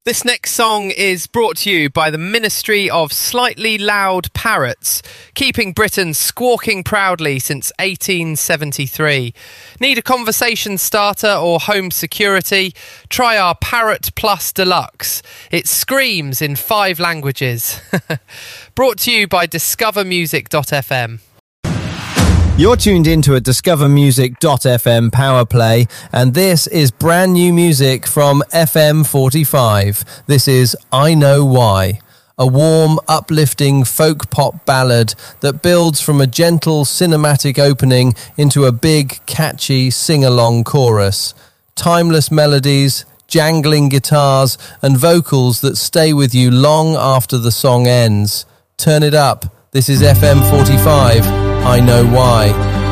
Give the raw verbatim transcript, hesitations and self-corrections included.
This next song is brought to you by the Ministry of Slightly Loud Parrots, keeping Britain squawking proudly since eighteen seventy-three. Need a conversation starter or home security? Try our Parrot Plus Deluxe. It screams in five languages. Brought to you by discover music dot f m. You're tuned into a discover music dot f m power play, and this is brand new music from F M forty-five. This is I Know Why, a warm, uplifting folk pop ballad that builds from a gentle cinematic opening into a big, catchy sing-along chorus. Timeless melodies, jangling guitars, and vocals that stay with you long after the song ends. Turn it up. This is F M forty-five. I Know Why.